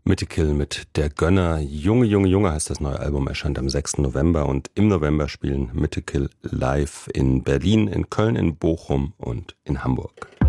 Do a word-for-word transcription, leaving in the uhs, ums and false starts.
Mythical mit Der Gönner. Junge, Junge, Junge heißt das neue Album, erscheint am sechsten November und im November spielen Mythical live in Berlin, in Köln, in Bochum und in Hamburg.